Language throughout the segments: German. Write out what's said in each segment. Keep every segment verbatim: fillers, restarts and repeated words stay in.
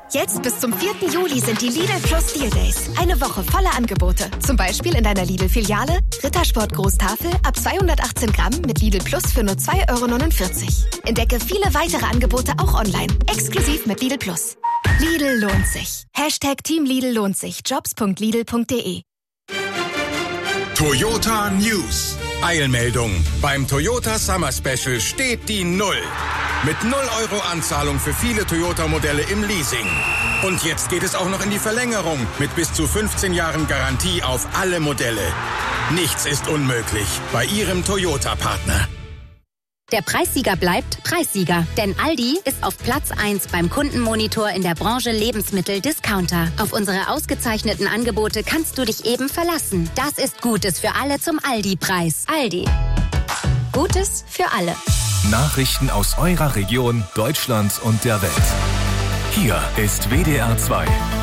Jetzt bis zum vierten Juli sind die Lidl Plus Deal Days. Eine Woche voller Angebote. Zum Beispiel in deiner Lidl-Filiale Rittersport Großtafel ab zweihundertachtzehn Gramm mit Lidl Plus für nur zwei Euro neunundvierzig. Entdecke viele weitere Angebote auch online. Exklusiv mit Lidl Plus. Lidl lohnt sich. Hashtag Team Lidl lohnt sich. jobs punkt lidl punkt de. Toyota News. Eilmeldung. Beim Toyota Summer Special steht die Null. Mit null Euro Anzahlung für viele Toyota-Modelle im Leasing. Und jetzt geht es auch noch in die Verlängerung mit bis zu fünfzehn Jahren Garantie auf alle Modelle. Nichts ist unmöglich bei Ihrem Toyota-Partner. Der Preissieger bleibt Preissieger, denn Aldi ist auf Platz eins beim Kundenmonitor in der Branche Lebensmittel-Discounter. Auf unsere ausgezeichneten Angebote kannst du dich eben verlassen. Das ist Gutes für alle zum Aldi-Preis. Aldi. Gutes für alle. Nachrichten aus eurer Region, Deutschland und der Welt. Hier ist W D R zwei.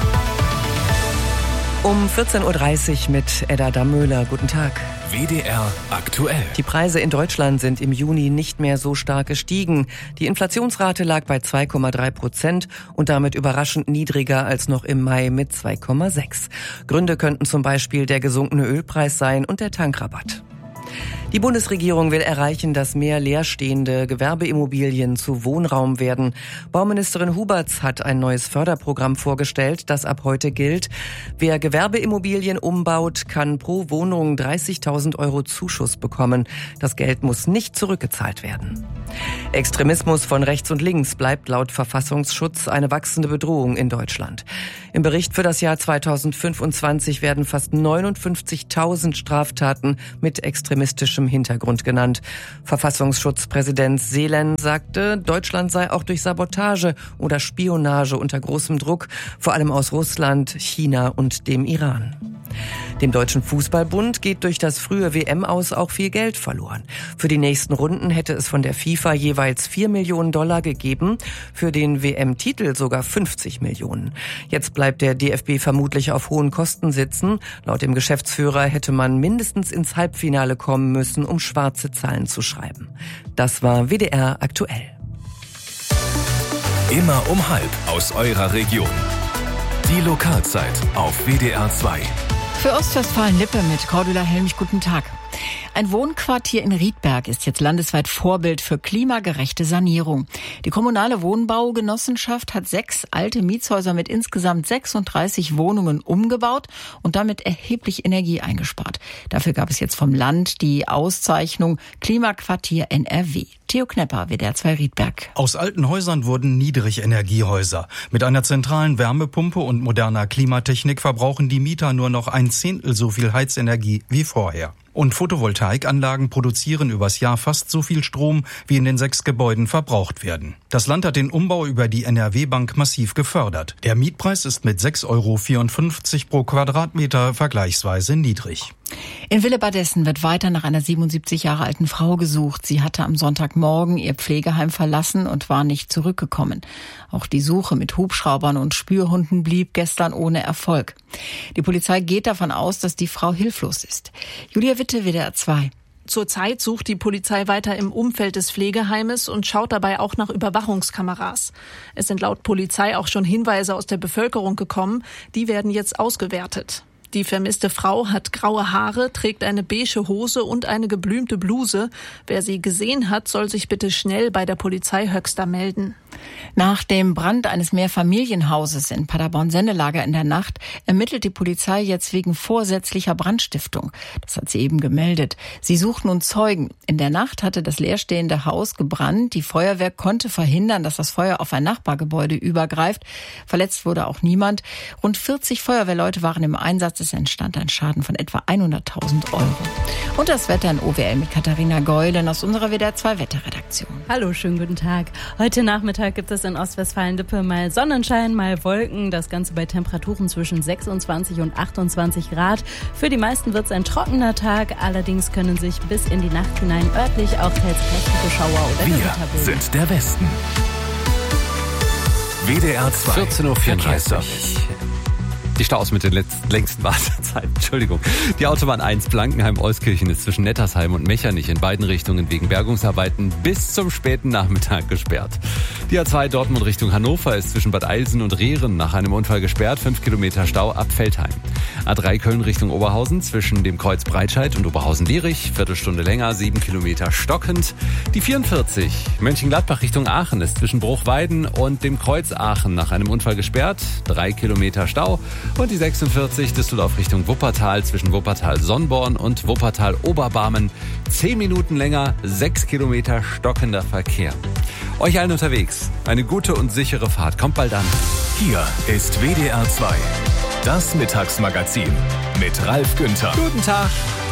Um vierzehn Uhr dreißig mit Edda Dammöhler. Guten Tag. W D R aktuell. Die Preise in Deutschland sind im Juni nicht mehr so stark gestiegen. Die Inflationsrate lag bei zwei Komma drei Prozent und damit überraschend niedriger als noch im Mai mit zwei Komma sechs. Gründe könnten zum Beispiel der gesunkene Ölpreis sein und der Tankrabatt. Die Bundesregierung will erreichen, dass mehr leerstehende Gewerbeimmobilien zu Wohnraum werden. Bauministerin Huberts hat ein neues Förderprogramm vorgestellt, das ab heute gilt. Wer Gewerbeimmobilien umbaut, kann pro Wohnung dreißigtausend Euro Zuschuss bekommen. Das Geld muss nicht zurückgezahlt werden. Extremismus von rechts und links bleibt laut Verfassungsschutz eine wachsende Bedrohung in Deutschland. Im Bericht für das Jahr zweitausendfünfundzwanzig werden fast neunundfünfzigtausend Straftaten mit extremistischem Hintergrund genannt. Verfassungsschutzpräsident Seelen sagte, Deutschland sei auch durch Sabotage oder Spionage unter großem Druck, vor allem aus Russland, China und dem Iran. Dem Deutschen Fußballbund geht durch das frühe W M-Aus auch viel Geld verloren. Für die nächsten Runden hätte es von der FIFA jeweils vier Millionen Dollar gegeben, für den W M-Titel sogar fünfzig Millionen. Jetzt bleibt der D F B vermutlich auf hohen Kosten sitzen. Laut dem Geschäftsführer hätte man mindestens ins Halbfinale kommen müssen, um schwarze Zahlen zu schreiben. Das war W D R aktuell. Immer um halb aus eurer Region. Die Lokalzeit auf W D R zwei. Für Ostwestfalen-Lippe mit Cordula Helmich, guten Tag. Ein Wohnquartier in Riedberg ist jetzt landesweit Vorbild für klimagerechte Sanierung. Die kommunale Wohnbaugenossenschaft hat sechs alte Mietshäuser mit insgesamt sechsunddreißig Wohnungen umgebaut und damit erheblich Energie eingespart. Dafür gab es jetzt vom Land die Auszeichnung Klimaquartier N R W. Theo Knepper, W D R zwei Riedberg. Aus alten Häusern wurden Niedrigenergiehäuser. Mit einer zentralen Wärmepumpe und moderner Klimatechnik verbrauchen die Mieter nur noch ein Zehntel so viel Heizenergie wie vorher. Und Photovoltaikanlagen produzieren übers Jahr fast so viel Strom, wie in den sechs Gebäuden verbraucht werden. Das Land hat den Umbau über die N R W-Bank massiv gefördert. Der Mietpreis ist mit sechs Euro vierundfünfzig pro Quadratmeter vergleichsweise niedrig. In Willebadessen wird weiter nach einer siebenundsiebzig Jahre alten Frau gesucht. Sie hatte am Sonntagmorgen ihr Pflegeheim verlassen und war nicht zurückgekommen. Auch die Suche mit Hubschraubern und Spürhunden blieb gestern ohne Erfolg. Die Polizei geht davon aus, dass die Frau hilflos ist. Julia Witte, W D R zwei. Zurzeit sucht die Polizei weiter im Umfeld des Pflegeheimes und schaut dabei auch nach Überwachungskameras. Es sind laut Polizei auch schon Hinweise aus der Bevölkerung gekommen. Die werden jetzt ausgewertet. Die vermisste Frau hat graue Haare, trägt eine beige Hose und eine geblümte Bluse. Wer sie gesehen hat, soll sich bitte schnell bei der Polizei Höxter melden. Nach dem Brand eines Mehrfamilienhauses in Paderborn-Sennelager in der Nacht ermittelt die Polizei jetzt wegen vorsätzlicher Brandstiftung. Das hat sie eben gemeldet. Sie sucht nun Zeugen. In der Nacht hatte das leerstehende Haus gebrannt. Die Feuerwehr konnte verhindern, dass das Feuer auf ein Nachbargebäude übergreift. Verletzt wurde auch niemand. Rund vierzig Feuerwehrleute waren im Einsatz. Es entstand ein Schaden von etwa hunderttausend Euro. Und das Wetter in O W L mit Katharina Geulen aus unserer W D R zwei Wetterredaktion. Hallo, schönen guten Tag. Heute Nachmittag gibt es in Ostwestfalen-Lippe mal Sonnenschein, mal Wolken. Das Ganze bei Temperaturen zwischen sechsundzwanzig und achtundzwanzig Grad. Für die meisten wird es ein trockener Tag. Allerdings können sich bis in die Nacht hinein örtlich auch teils kräftige Schauer oder Gewitter bilden. Wir sind der Westen. W D R zwei. vierzehn Uhr vierunddreißig. Die Staus mit den letzten, längsten Wartezeiten. Entschuldigung. Die Autobahn eins Blankenheim-Euskirchen ist zwischen Nettersheim und Mechernich in beiden Richtungen wegen Bergungsarbeiten bis zum späten Nachmittag gesperrt. Die A zwei Dortmund Richtung Hannover ist zwischen Bad Eilsen und Rehren nach einem Unfall gesperrt. fünf Kilometer Stau ab Veltheim. A drei Köln Richtung Oberhausen zwischen dem Kreuz Breitscheid und Oberhausen-Lierich. Viertelstunde länger, sieben Kilometer stockend. Die vierundvierzig Mönchengladbach Richtung Aachen ist zwischen Bruchweiden und dem Kreuz Aachen nach einem Unfall gesperrt. drei Kilometer Stau. Und die sechsundvierzig Düsseldorf Richtung Wuppertal zwischen Wuppertal-Sonnborn und Wuppertal-Oberbarmen. zehn Minuten länger, sechs Kilometer stockender Verkehr. Euch allen unterwegs eine gute und sichere Fahrt. Kommt bald an. Hier ist W D R zwei. Das Mittagsmagazin mit Ralf Günther. Guten Tag.